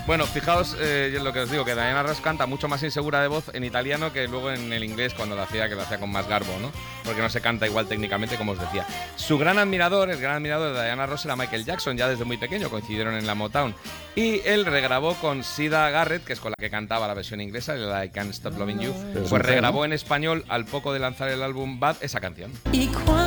Bueno, fijaos lo que os digo, que Diana Ross canta mucho más insegura de voz en italiano que luego en el inglés cuando lo hacía con más garbo, ¿no? Porque no se canta igual técnicamente, como os decía. Su el gran admirador de Diana Ross era Michael Jackson, ya desde muy pequeño, coincidieron en la Motown. Y él regrabó con Sida Garrett, que es con la que cantaba la versión inglesa, la I Can't Stop Loving You, pues regrabó en español, al poco de lanzar el álbum Bad, esa canción.